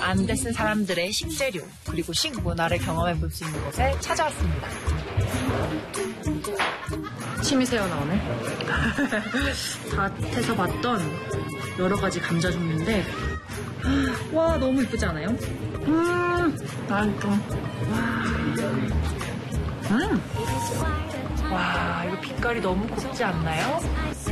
안데 쓴 사람들의 식재료 그리고 식문화를 경험해 볼 수 있는 곳에 찾아왔습니다. 침이 새어나오네. 밭에서 봤던 여러 가지 감자 종류인데 와 너무 이쁘지 않아요? 맛있어. 와 이거 빛깔이 너무 곱지 않나요?